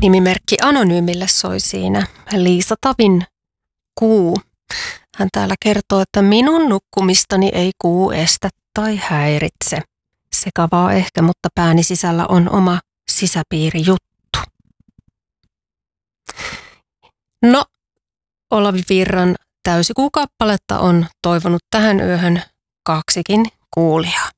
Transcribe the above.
Nimimerkki Anonyymille soi siinä Liisa Tavin Kuu. Hän täällä kertoo, että minun nukkumistani ei kuu estä tai häiritse. Sekavaa ehkä, mutta pääni sisällä on oma sisäpiirijuttu. No, Olavi Virran Täysikuukappaletta on toivonut tähän yöhön 2 kuulijaa.